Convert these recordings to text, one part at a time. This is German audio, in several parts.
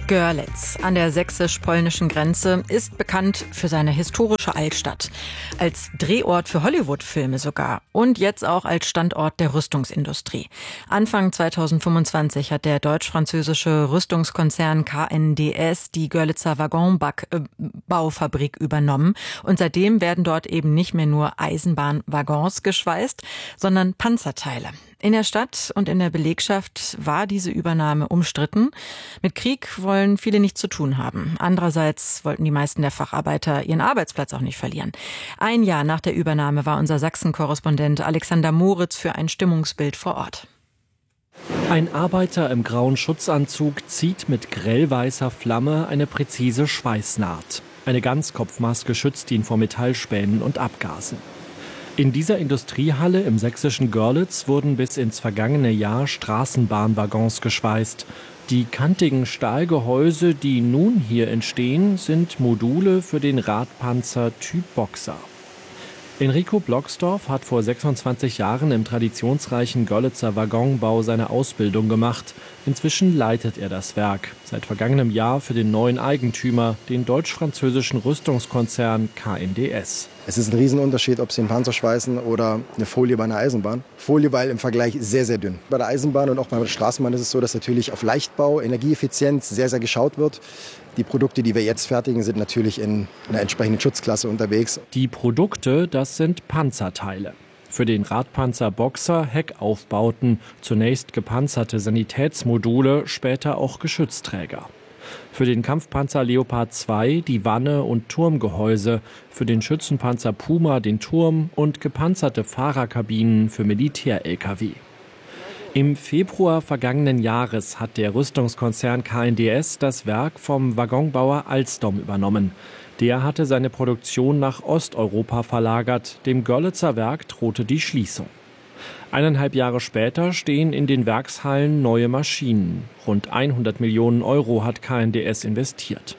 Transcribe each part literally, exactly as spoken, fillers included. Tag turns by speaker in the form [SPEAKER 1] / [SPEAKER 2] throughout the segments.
[SPEAKER 1] Görlitz an der sächsisch-polnischen Grenze ist bekannt für seine historische Altstadt. Als Drehort für Hollywood-Filme sogar. Und jetzt auch als Standort der Rüstungsindustrie. Anfang zweitausendfünfundzwanzig hat der deutsch-französische Rüstungskonzern K N D S die Görlitzer Waggonbaufabrik übernommen. Und seitdem werden dort eben nicht mehr nur Eisenbahnwaggons geschweißt, sondern Panzerteile. In der Stadt und in der Belegschaft war diese Übernahme umstritten. Mit Krieg wollen viele nichts zu tun haben. Andererseits wollten die meisten der Facharbeiter ihren Arbeitsplatz auch nicht verlieren. Ein Jahr nach der Übernahme war unser Sachsen-Korrespondent Alexander Moritz für ein Stimmungsbild vor Ort.
[SPEAKER 2] Ein Arbeiter im grauen Schutzanzug zieht mit grellweißer Flamme eine präzise Schweißnaht. Eine Ganzkopfmaske schützt ihn vor Metallspänen und Abgasen. In dieser Industriehalle im sächsischen Görlitz wurden bis ins vergangene Jahr Straßenbahnwaggons geschweißt. Die kantigen Stahlgehäuse, die nun hier entstehen, sind Module für den Radpanzer Typ Boxer. Enrico Blocksdorf hat vor sechsundzwanzig Jahren im traditionsreichen Görlitzer Waggonbau seine Ausbildung gemacht. Inzwischen leitet er das Werk, seit vergangenem Jahr für den neuen Eigentümer, den deutsch-französischen Rüstungskonzern K N D S.
[SPEAKER 3] Es ist ein Riesenunterschied, ob Sie einen Panzer schweißen oder eine Folie bei einer Eisenbahn. Folie, weil im Vergleich sehr, sehr dünn. Bei der Eisenbahn und auch bei der Straßenbahn ist es so, dass natürlich auf Leichtbau, Energieeffizienz sehr, sehr geschaut wird. Die Produkte, die wir jetzt fertigen, sind natürlich in einer entsprechenden Schutzklasse unterwegs.
[SPEAKER 2] Die Produkte, das sind Panzerteile. Für den Radpanzer Boxer Heckaufbauten, zunächst gepanzerte Sanitätsmodule, später auch Geschützträger. Für den Kampfpanzer Leopard zwei die Wanne und Turmgehäuse, für den Schützenpanzer Puma den Turm und gepanzerte Fahrerkabinen für Militär-L K W. Im Februar vergangenen Jahres hat der Rüstungskonzern K N D S das Werk vom Waggonbauer Alstom übernommen. Der hatte seine Produktion nach Osteuropa verlagert. Dem Görlitzer Werk drohte die Schließung. Eineinhalb Jahre später stehen in den Werkshallen neue Maschinen. Rund hundert Millionen Euro hat K N D S investiert.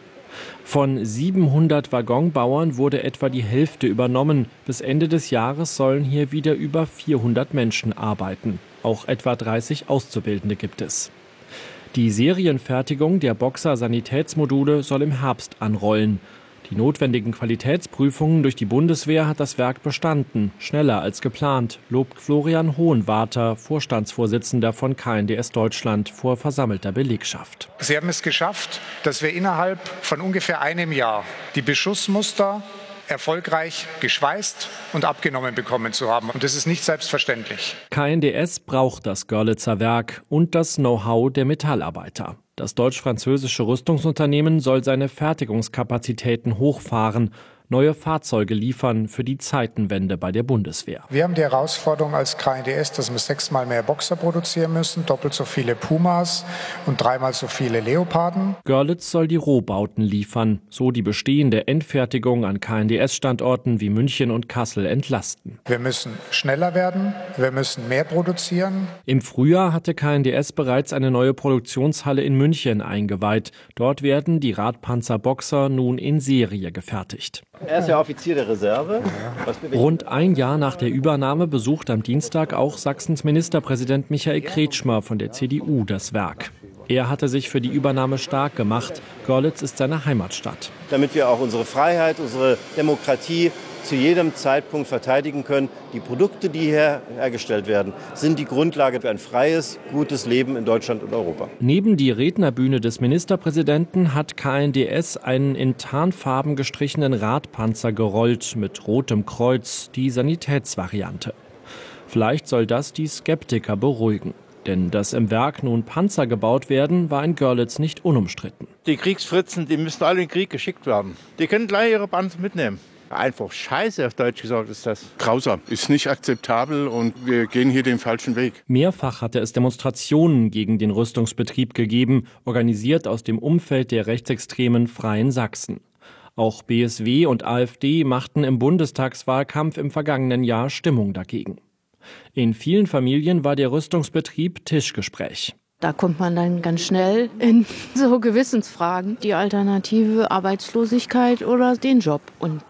[SPEAKER 2] Von siebenhundert Waggonbauern wurde etwa die Hälfte übernommen. Bis Ende des Jahres sollen hier wieder über vierhundert Menschen arbeiten. Auch etwa dreißig Auszubildende gibt es. Die Serienfertigung der Boxer-Sanitätsmodule soll im Herbst anrollen. Die notwendigen Qualitätsprüfungen durch die Bundeswehr hat das Werk bestanden. Schneller als geplant, lobt Florian Hohenwarter, Vorstandsvorsitzender von K N D S Deutschland, vor versammelter Belegschaft.
[SPEAKER 4] Sie haben es geschafft, dass wir innerhalb von ungefähr einem Jahr die Beschussmuster erfolgreich geschweißt und abgenommen bekommen zu haben. Und das ist nicht selbstverständlich.
[SPEAKER 2] K N D S braucht das Görlitzer Werk und das Know-how der Metallarbeiter. Das deutsch-französische Rüstungsunternehmen soll seine Fertigungskapazitäten hochfahren, neue Fahrzeuge liefern für die Zeitenwende bei der Bundeswehr.
[SPEAKER 4] Wir haben die Herausforderung als K N D S, dass wir sechsmal mehr Boxer produzieren müssen, doppelt so viele Pumas und dreimal so viele Leoparden.
[SPEAKER 2] Görlitz soll die Rohbauten liefern, so die bestehende Endfertigung an K N D S-Standorten wie München und Kassel entlasten.
[SPEAKER 4] Wir müssen schneller werden, wir müssen mehr produzieren.
[SPEAKER 2] Im Frühjahr hatte K N D S bereits eine neue Produktionshalle in München eingeweiht. Dort werden die Radpanzer Boxer nun in Serie gefertigt.
[SPEAKER 5] Er ist ja Offizier der Reserve.
[SPEAKER 2] Rund ein Jahr nach der Übernahme besucht am Dienstag auch Sachsens Ministerpräsident Michael Kretschmer von der C D U das Werk. Er hatte sich für die Übernahme stark gemacht. Görlitz ist seine Heimatstadt.
[SPEAKER 5] Damit wir auch unsere Freiheit, unsere Demokratie zu jedem Zeitpunkt verteidigen können. Die Produkte, die hier hergestellt werden, sind die Grundlage für ein freies, gutes Leben in Deutschland und Europa.
[SPEAKER 2] Neben die Rednerbühne des Ministerpräsidenten hat K N D S einen in Tarnfarben gestrichenen Radpanzer gerollt mit rotem Kreuz, die Sanitätsvariante. Vielleicht soll das die Skeptiker beruhigen. Denn dass im Werk nun Panzer gebaut werden, war in Görlitz nicht unumstritten.
[SPEAKER 6] Die Kriegsfritzen, die müssen alle in den Krieg geschickt werden. Die können gleich ihre Panzer mitnehmen. Einfach scheiße, auf Deutsch gesagt ist das.
[SPEAKER 7] Grausam, ist nicht akzeptabel und wir gehen hier den falschen Weg.
[SPEAKER 2] Mehrfach hatte es Demonstrationen gegen den Rüstungsbetrieb gegeben, organisiert aus dem Umfeld der rechtsextremen Freien Sachsen. Auch B S W und AfD machten im Bundestagswahlkampf im vergangenen Jahr Stimmung dagegen. In vielen Familien war der Rüstungsbetrieb Tischgespräch.
[SPEAKER 8] Da kommt man dann ganz schnell in so Gewissensfragen. Die Alternative Arbeitslosigkeit oder den Job. Und da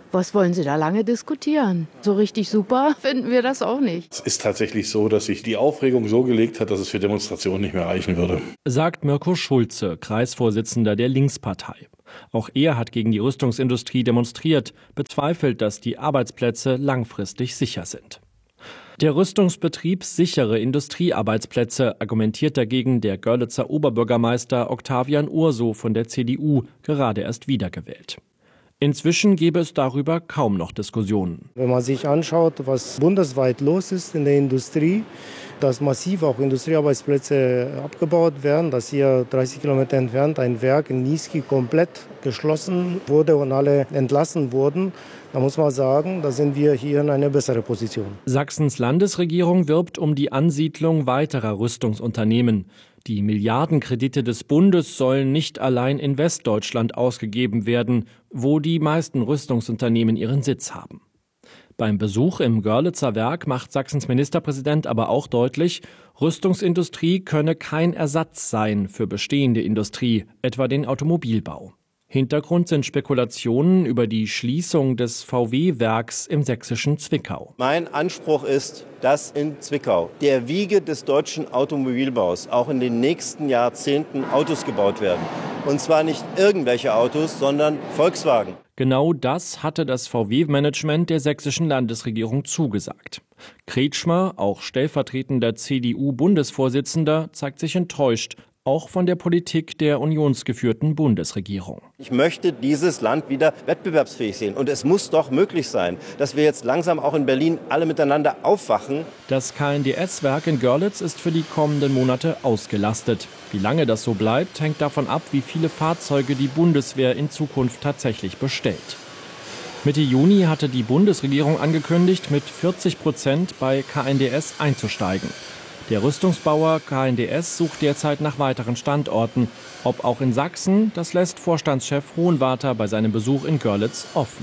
[SPEAKER 8] Was wollen Sie da lange diskutieren? So richtig super finden wir das auch nicht.
[SPEAKER 9] Es ist tatsächlich so, dass sich die Aufregung so gelegt hat, dass es für Demonstrationen nicht mehr reichen würde.
[SPEAKER 2] Sagt Mirko Schulze, Kreisvorsitzender der Linkspartei. Auch er hat gegen die Rüstungsindustrie demonstriert, bezweifelt, dass die Arbeitsplätze langfristig sicher sind. Der Rüstungsbetrieb sichere Industriearbeitsplätze, argumentiert dagegen der Görlitzer Oberbürgermeister Octavian Urso von der C D U, gerade erst wiedergewählt. Inzwischen gäbe es darüber kaum noch Diskussionen.
[SPEAKER 10] Wenn man sich anschaut, was bundesweit los ist in der Industrie, dass massiv auch Industriearbeitsplätze abgebaut werden, dass hier dreißig Kilometer entfernt ein Werk in Niesky komplett geschlossen wurde und alle entlassen wurden, da muss man sagen, da sind wir hier in einer besseren Position.
[SPEAKER 2] Sachsens Landesregierung wirbt um die Ansiedlung weiterer Rüstungsunternehmen. Die Milliardenkredite des Bundes sollen nicht allein in Westdeutschland ausgegeben werden, wo die meisten Rüstungsunternehmen ihren Sitz haben. Beim Besuch im Görlitzer Werk macht Sachsens Ministerpräsident aber auch deutlich, Rüstungsindustrie könne kein Ersatz sein für bestehende Industrie, etwa den Automobilbau. Hintergrund sind Spekulationen über die Schließung des V W-Werks im sächsischen Zwickau.
[SPEAKER 5] Mein Anspruch ist, dass in Zwickau, der Wiege des deutschen Automobilbaus, auch in den nächsten Jahrzehnten Autos gebaut werden. Und zwar nicht irgendwelche Autos, sondern Volkswagen.
[SPEAKER 2] Genau das hatte das V W-Management der sächsischen Landesregierung zugesagt. Kretschmer, auch stellvertretender C D U-Bundesvorsitzender, zeigt sich enttäuscht, auch von der Politik der unionsgeführten Bundesregierung.
[SPEAKER 5] Ich möchte dieses Land wieder wettbewerbsfähig sehen. Und es muss doch möglich sein, dass wir jetzt langsam auch in Berlin alle miteinander aufwachen.
[SPEAKER 2] Das K N D S-Werk in Görlitz ist für die kommenden Monate ausgelastet. Wie lange das so bleibt, hängt davon ab, wie viele Fahrzeuge die Bundeswehr in Zukunft tatsächlich bestellt. Mitte Juni hatte die Bundesregierung angekündigt, mit vierzig Prozent bei K N D S einzusteigen. Der Rüstungsbauer K N D S sucht derzeit nach weiteren Standorten. Ob auch in Sachsen, das lässt Vorstandschef Hohenwarter bei seinem Besuch in Görlitz offen.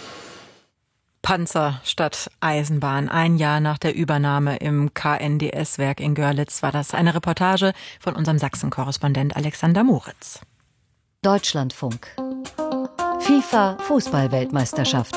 [SPEAKER 1] Panzer statt Eisenbahn. Ein Jahr nach der Übernahme im K N D S-Werk in Görlitz war das. Eine Reportage von unserem Sachsen-Korrespondent Alexander Moritz.
[SPEAKER 11] Deutschlandfunk. FIFA-Fußball-Weltmeisterschaft.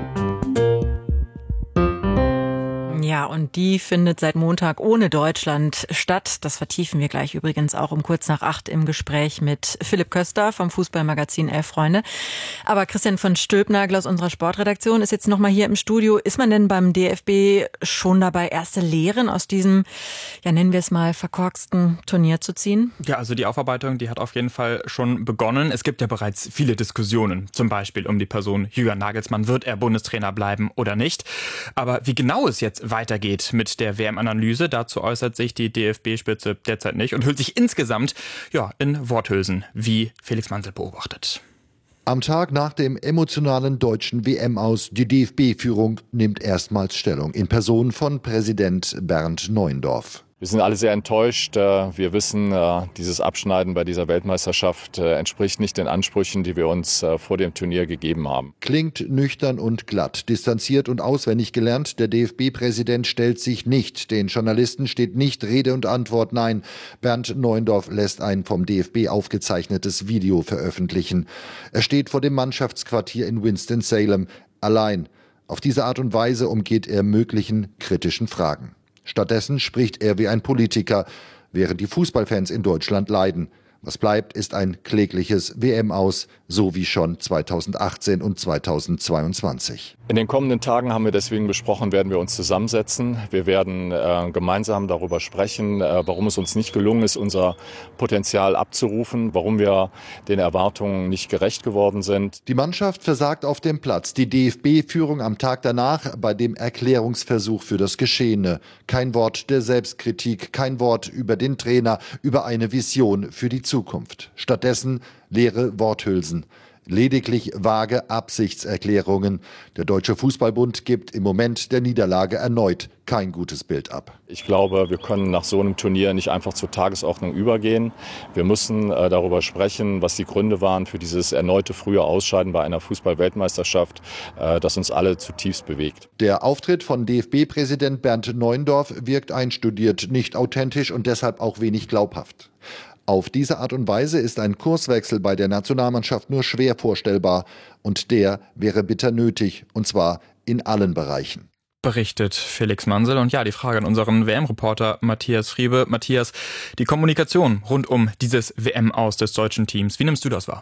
[SPEAKER 1] Ja, und die findet seit Montag ohne Deutschland statt. Das vertiefen wir gleich übrigens auch um kurz nach acht im Gespräch mit Philipp Köster vom Fußballmagazin Elf Freunde. Aber Christian von Stülpnagel aus unserer Sportredaktion ist jetzt noch mal hier im Studio. Ist man denn beim D F B schon dabei, erste Lehren aus diesem, ja nennen wir es mal, verkorksten Turnier zu ziehen?
[SPEAKER 12] Ja, also die Aufarbeitung, die hat auf jeden Fall schon begonnen. Es gibt ja bereits viele Diskussionen, zum Beispiel um die Person Julian Nagelsmann. Wird er Bundestrainer bleiben oder nicht? Aber wie genau es jetzt weitergeht mit der W M-Analyse, dazu äußert sich die D F B-Spitze derzeit nicht und hüllt sich insgesamt ja, in Worthülsen, wie Felix Manzel beobachtet.
[SPEAKER 13] Am Tag nach dem emotionalen deutschen W M-Aus, die D F B-Führung nimmt erstmals Stellung in Person von Präsident Bernd Neuendorf.
[SPEAKER 14] Wir sind alle sehr enttäuscht. Wir wissen, dieses Abschneiden bei dieser Weltmeisterschaft entspricht nicht den Ansprüchen, die wir uns vor dem Turnier gegeben haben.
[SPEAKER 13] Klingt nüchtern und glatt, distanziert und auswendig gelernt. Der D F B-Präsident stellt sich nicht. Den Journalisten steht nicht Rede und Antwort. Nein, Bernd Neuendorf lässt ein vom D F B aufgezeichnetes Video veröffentlichen. Er steht vor dem Mannschaftsquartier in Winston-Salem, allein. Auf diese Art und Weise umgeht er möglichen kritischen Fragen. Stattdessen spricht er wie ein Politiker, während die Fußballfans in Deutschland leiden. Was bleibt, ist ein klägliches W M-Aus, so wie schon zweitausendachtzehn und zweitausendzweiundzwanzig.
[SPEAKER 14] In den kommenden Tagen haben wir deswegen besprochen, werden wir uns zusammensetzen. Wir werden äh, gemeinsam darüber sprechen, äh, warum es uns nicht gelungen ist, unser Potenzial abzurufen, warum wir den Erwartungen nicht gerecht geworden sind.
[SPEAKER 13] Die Mannschaft versagt auf dem Platz. Die D F B-Führung am Tag danach bei dem Erklärungsversuch für das Geschehene. Kein Wort der Selbstkritik, kein Wort über den Trainer, über eine Vision für die Zukunft. Stattdessen leere Worthülsen. Lediglich vage Absichtserklärungen. Der Deutsche Fußballbund gibt im Moment der Niederlage erneut kein gutes Bild ab.
[SPEAKER 14] Ich glaube, wir können nach so einem Turnier nicht einfach zur Tagesordnung übergehen. Wir müssen äh, darüber sprechen, was die Gründe waren für dieses erneute frühe Ausscheiden bei einer Fußball-Weltmeisterschaft, äh, das uns alle zutiefst bewegt.
[SPEAKER 13] Der Auftritt von D F B-Präsident Bernd Neuendorf wirkt einstudiert, nicht authentisch und deshalb auch wenig glaubhaft. Auf diese Art und Weise ist ein Kurswechsel bei der Nationalmannschaft nur schwer vorstellbar. Und der wäre bitter nötig, und zwar in allen Bereichen.
[SPEAKER 12] Berichtet Felix Mansel. Und ja, die Frage an unseren W M-Reporter Matthias Friebe. Matthias, die Kommunikation rund um dieses W M-Aus des deutschen Teams, wie nimmst du das wahr?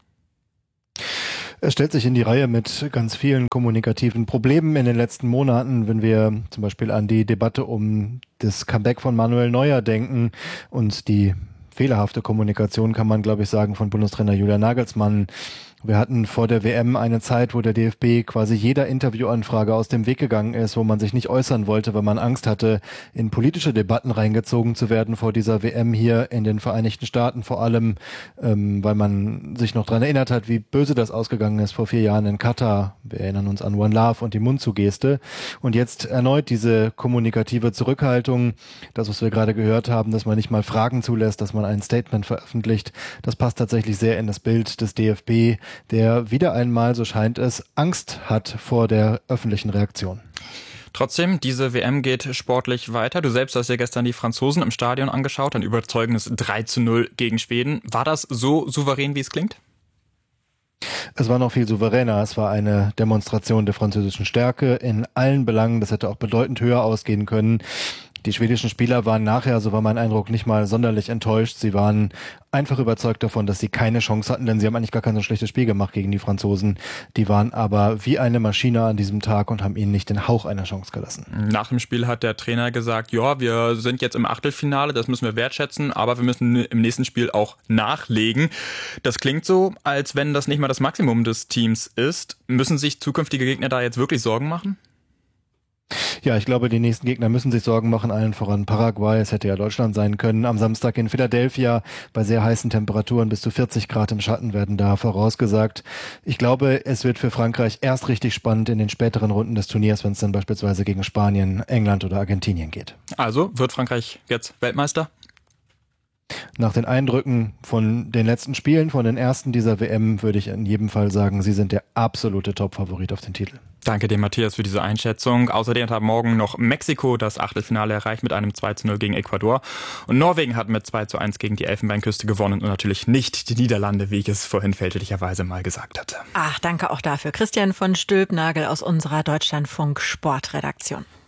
[SPEAKER 15] Es stellt sich in die Reihe mit ganz vielen kommunikativen Problemen in den letzten Monaten, wenn wir zum Beispiel an die Debatte um das Comeback von Manuel Neuer denken und die fehlerhafte Kommunikation, kann man glaube ich sagen, von Bundestrainer Julian Nagelsmann. Wir hatten vor der W M eine Zeit, wo der D F B quasi jeder Interviewanfrage aus dem Weg gegangen ist, wo man sich nicht äußern wollte, weil man Angst hatte, in politische Debatten reingezogen zu werden vor dieser W M hier in den Vereinigten Staaten, vor allem, ähm, weil man sich noch daran erinnert hat, wie böse das ausgegangen ist vor vier Jahren in Katar. Wir erinnern uns an One Love und die Mundzugeste. Und jetzt erneut diese kommunikative Zurückhaltung, das, was wir gerade gehört haben, dass man nicht mal Fragen zulässt, dass man ein Statement veröffentlicht, das passt tatsächlich sehr in das Bild des D F B, der wieder einmal, so scheint es, Angst hat vor der öffentlichen Reaktion.
[SPEAKER 12] Trotzdem, diese W M geht sportlich weiter. Du selbst hast ja gestern die Franzosen im Stadion angeschaut, ein überzeugendes drei zu null gegen Schweden. War das so souverän, wie es klingt?
[SPEAKER 15] Es war noch viel souveräner. Es war eine Demonstration der französischen Stärke in allen Belangen. Das hätte auch bedeutend höher ausgehen können. Die schwedischen Spieler waren nachher, so war mein Eindruck, nicht mal sonderlich enttäuscht. Sie waren einfach überzeugt davon, dass sie keine Chance hatten, denn sie haben eigentlich gar kein so schlechtes Spiel gemacht gegen die Franzosen. Die waren aber wie eine Maschine an diesem Tag und haben ihnen nicht den Hauch einer Chance gelassen.
[SPEAKER 12] Nach dem Spiel hat der Trainer gesagt, ja, wir sind jetzt im Achtelfinale, das müssen wir wertschätzen, aber wir müssen im nächsten Spiel auch nachlegen. Das klingt so, als wenn das nicht mal das Maximum des Teams ist. Müssen sich zukünftige Gegner da jetzt wirklich Sorgen machen?
[SPEAKER 15] Ja, ich glaube, die nächsten Gegner müssen sich Sorgen machen, allen voran Paraguay. Es hätte ja Deutschland sein können. Am Samstag in Philadelphia bei sehr heißen Temperaturen bis zu vierzig Grad im Schatten werden da vorausgesagt. Ich glaube, es wird für Frankreich erst richtig spannend in den späteren Runden des Turniers, wenn es dann beispielsweise gegen Spanien, England oder Argentinien geht.
[SPEAKER 12] Also wird Frankreich jetzt Weltmeister?
[SPEAKER 15] Nach den Eindrücken von den letzten Spielen, von den ersten dieser W M, würde ich in jedem Fall sagen, sie sind der absolute Top-Favorit auf den Titel.
[SPEAKER 12] Danke dir, Matthias, für diese Einschätzung. Außerdem hat morgen noch Mexiko das Achtelfinale erreicht mit einem zwei zu null gegen Ecuador. Und Norwegen hat mit zwei zu eins gegen die Elfenbeinküste gewonnen und natürlich nicht die Niederlande, wie ich es vorhin fälschlicherweise mal gesagt hatte.
[SPEAKER 1] Ach, danke auch dafür. Christian von Stülpnagel aus unserer Deutschlandfunk Sportredaktion.